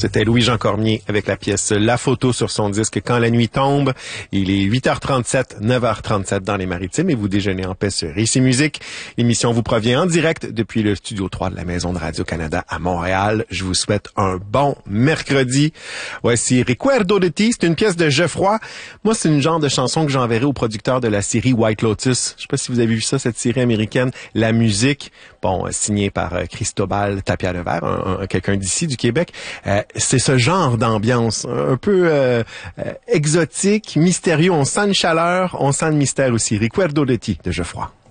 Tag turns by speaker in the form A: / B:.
A: C'était Louis-Jean Cormier avec la pièce La Photo sur son disque Quand la nuit tombe. Il est 8h37, 9h37 dans les Maritimes et vous déjeunez en paix sur Ici Musique. L'émission vous provient en direct depuis le studio 3 de la Maison de Radio-Canada à Montréal. Je vous souhaite un bon mercredi. Voici Recuerdo de ti, c'est une pièce de Geoffroy. Moi, c'est une genre de chanson que j'enverrai au producteur de la série White Lotus. Je sais pas si vous avez vu ça, cette série américaine. La musique, signée par Cristobal Tapia-Levert, quelqu'un d'ici, du Québec. C'est ce genre d'ambiance, un peu exotique, mystérieux. On sent une chaleur, on sent le mystère aussi. Recuerdo de ti, de Geoffroy.